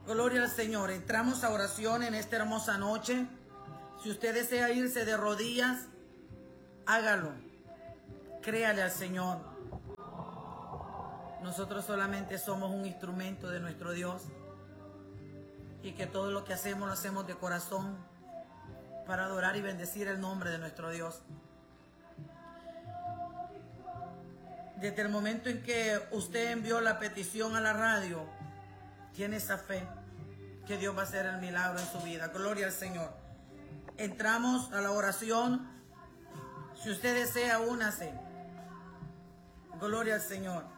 Gloria al Señor. Entramos a oración en esta hermosa noche. Si usted desea irse de rodillas, hágalo. Créale al Señor. Nosotros solamente somos un instrumento de nuestro Dios. Y que todo lo que hacemos lo hacemos de corazón para adorar y bendecir el nombre de nuestro Dios. Desde el momento en que usted envió la petición a la radio, tiene esa fe que Dios va a hacer el milagro en su vida. Gloria al Señor. Entramos a la oración. Si usted desea, únase. Gloria al Señor.